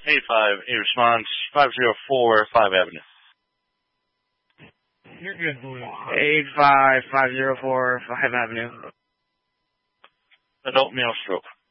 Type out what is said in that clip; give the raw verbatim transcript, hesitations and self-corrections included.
eight five, eight response, five zero four, five Avenue. You're good, Julio. eight five, five zero four, five Avenue. Adult male stroke.